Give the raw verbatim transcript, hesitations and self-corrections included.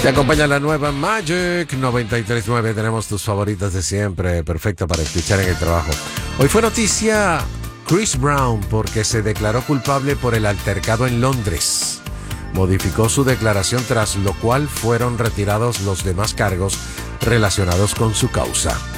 Te acompaña la nueva Magic noventa y tres punto nueve. Tenemos tus favoritas de siempre, perfecta para escuchar en el trabajo. Hoy fue noticia Chris Brown porque se declaró culpable por el altercado en Londres. Modificó su declaración, tras lo cual fueron retirados los demás cargos relacionados con su causa.